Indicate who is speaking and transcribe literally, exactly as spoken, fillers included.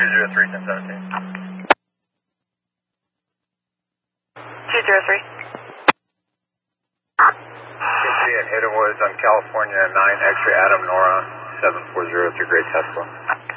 Speaker 1: two zero three, ten seventeen.
Speaker 2: two zero three.
Speaker 1: K C at Hayden Woods on California nine X-ray Adam Nora seven four zero three Great Tesla.